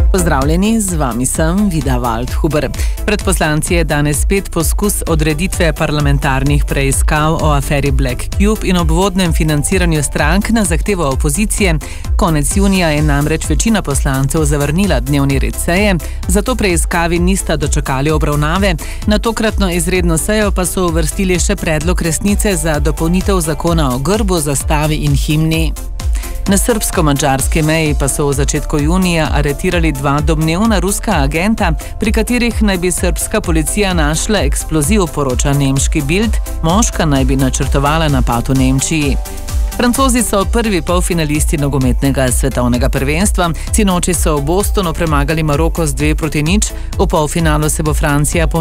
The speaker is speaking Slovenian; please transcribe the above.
Pozdravljeni, z vami sem Vida Waldhuber. Pred poslanci je danes spet poskus odreditve parlamentarnih preiskav o aferi Black Cube in obvodnem financiranju strank na zahtevo opozicije. Konec junija je namreč večina poslancev zavrnila dnevni red seje, zato preiskavi nista dočakali obravnave. Na tokratno izredno sejo pa so uvrstili še predlog resnice za dopolnitev zakona o grbu, zastavi in himni. Na srbsko-madžarski meji pa so v začetku junija aretirali dva domnevna ruska agenta, pri katerih naj bi srbska policija našla eksploziv, poroča nemški Bild. Moška naj bi načrtovala napad v Nemčiji. Francozi so prvi polfinalisti nogometnega svetovnega prvenstva. Sinoči so v Bostonu premagali Maroko z 2-0. V polfinalu se bo Francija